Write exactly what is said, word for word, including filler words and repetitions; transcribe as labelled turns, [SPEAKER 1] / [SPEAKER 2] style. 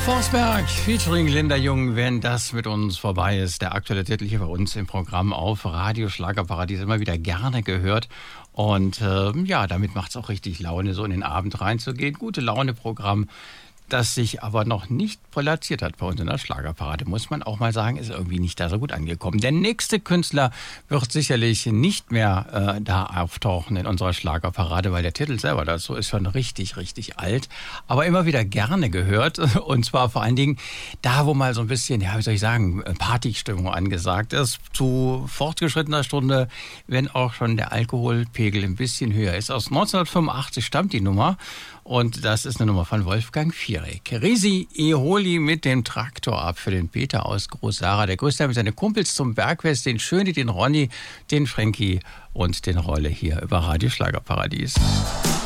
[SPEAKER 1] Forsberg featuring Linda Jung, wenn das mit uns vorbei ist. Der aktuelle Titel hier bei uns im Programm auf Radio Schlagerparadies, immer wieder gerne gehört. Und äh, ja, damit macht es auch richtig Laune, so in den Abend reinzugehen. Gute Laune-Programm, das sich aber noch nicht platziert hat bei uns in der Schlagerparade, muss man auch mal sagen, ist irgendwie nicht da so gut angekommen. Der nächste Künstler wird sicherlich nicht mehr äh, da auftauchen in unserer Schlagerparade, weil der Titel selber dazu ist schon richtig, richtig alt, aber immer wieder gerne gehört, und zwar vor allen Dingen da, wo mal so ein bisschen, ja, wie soll ich sagen, Partystimmung angesagt ist, zu fortgeschrittener Stunde, wenn auch schon der Alkoholpegel ein bisschen höher ist. Aus neunzehnhundertfünfundachtzig stammt die Nummer. Und das ist eine Nummer von Wolfgang Fierek. Risi Eholi mit dem Traktor ab für den Peter aus Groß-Sara. Der grüßt mit seine Kumpels zum Bergfest, den Schöni, den Ronny, den Frankie und den Rolle hier über Radio Schlagerparadies.